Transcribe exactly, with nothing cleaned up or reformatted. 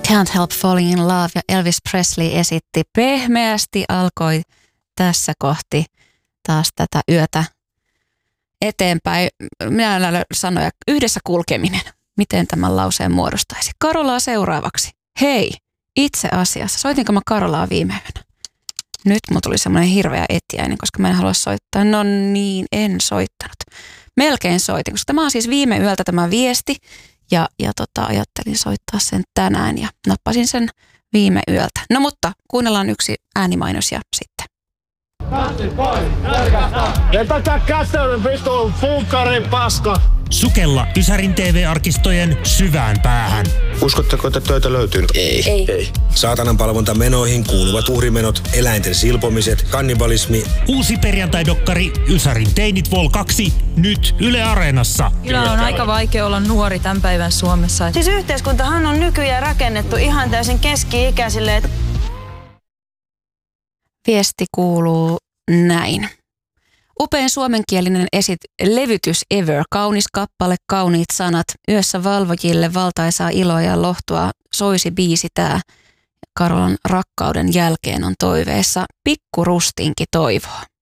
Can't Help Falling in Love ja Elvis Presley esitti pehmeästi, alkoi tässä kohti taas tätä yötä eteenpäin. Minä en ole sanoja, yhdessä kulkeminen. Miten tämän lauseen muodostaisi? Karolaa seuraavaksi. Hei, itse asiassa, soitinko mä Karolaa viime yönä? Nyt mun tuli semmoinen hirveä etiäinen, koska mä en halua soittaa. No niin, en soittanut. Melkein soitin, koska tämä on siis viime yöltä tämä viesti. Ja, ja tota, ajattelin soittaa sen tänään ja nappasin sen viime yöltä. No mutta kuunnellaan yksi äänimainos ja sitten. Vetäkää käteen, vittu, funkkarin paska! Sukella Ysärin T V-arkistojen syvään päähän. Uskotteko, että töitä löytyy? Ei. Ei. Ei. Saatanan palvontamenoihin kuuluvat uhrimenot, eläinten silpomiset, kannibalismi. Uusi perjantai-dokkari Ysärin Teinit Vol kaksi nyt Yle Areenassa. Kyllä on aika vaikea olla nuori tämän päivän Suomessa. Siis yhteiskuntahan on nykyään rakennettu ihan täysin keski-ikäisille. Viesti kuuluu näin. Upein suomenkielinen esit levytys ever. Kaunis kappale, kauniit sanat. Yössä valvojille valtaisaa iloa ja lohtua. Soisi biisi tää. Karolan rakkauden jälkeen on toiveessa. Pikku rustinki toivoa.